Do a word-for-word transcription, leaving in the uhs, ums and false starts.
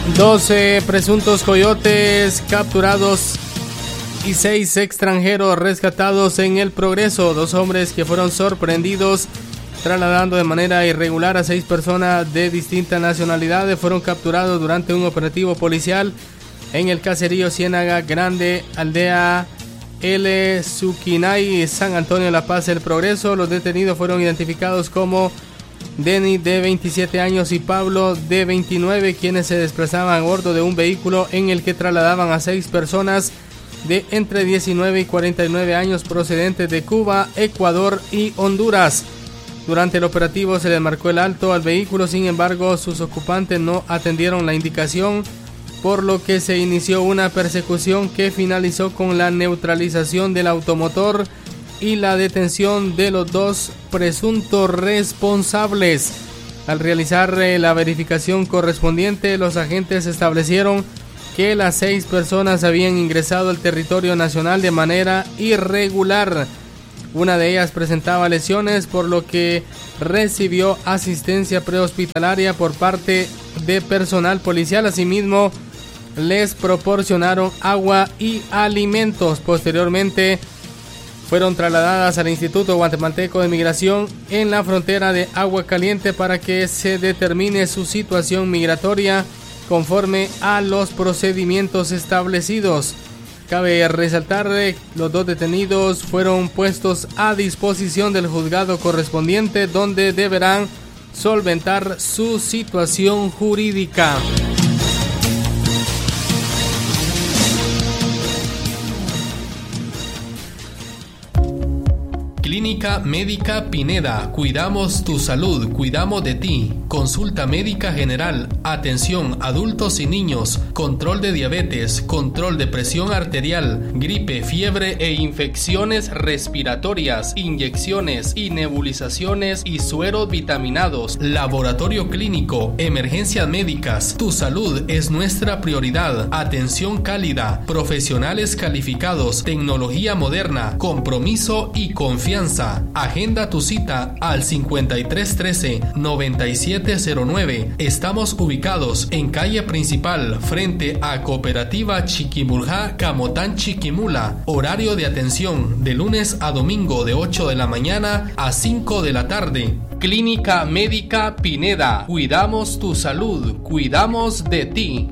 doce presuntos coyotes capturados y seis extranjeros rescatados en El Progreso. Dos hombres que fueron sorprendidos trasladando de manera irregular a seis personas de distintas nacionalidades fueron capturados durante un operativo policial en el caserío Ciénaga Grande, aldea El Suquinay, San Antonio de La Paz, El Progreso. Los detenidos fueron identificados como Denis, de veintisiete años, y Pablo, de veintinueve, quienes se desplazaban a bordo de un vehículo en el que trasladaban a seis personas de entre diecinueve y cuarenta y nueve años procedentes de Cuba, Ecuador y Honduras. Durante el operativo se les marcó el alto al vehículo, sin embargo sus ocupantes no atendieron la indicación, por lo que se inició una persecución que finalizó con la neutralización del automotor y la detención de los dos presuntos responsables. Al realizar eh, la verificación correspondiente, los agentes establecieron que las seis personas habían ingresado al territorio nacional de manera irregular. Una de ellas presentaba lesiones, por lo que recibió asistencia prehospitalaria por parte de personal policial. Asimismo, les proporcionaron agua y alimentos. Posteriormente, fueron trasladadas al Instituto Guatemalteco de Migración en la frontera de Agua Caliente para que se determine su situación migratoria conforme a los procedimientos establecidos. Cabe resaltar que los dos detenidos fueron puestos a disposición del juzgado correspondiente, donde deberán solventar su situación jurídica. Clínica Médica Pineda. Cuidamos tu salud, cuidamos de ti. Consulta médica general, atención adultos y niños, control de diabetes, control de presión arterial, gripe, fiebre e infecciones respiratorias, inyecciones y nebulizaciones y sueros vitaminados, laboratorio clínico, emergencias médicas. Tu salud es nuestra prioridad. Atención cálida, profesionales calificados, tecnología moderna, compromiso y confianza. Agenda tu cita al cincuenta y tres trece noventa y siete cero nueve. Estamos ubicados en calle principal frente a Cooperativa Chiquimulja, Camotán, Chiquimula. Horario de atención de lunes a domingo de ocho de la mañana a cinco de la tarde. Clínica Médica Pineda. Cuidamos tu salud, cuidamos de ti.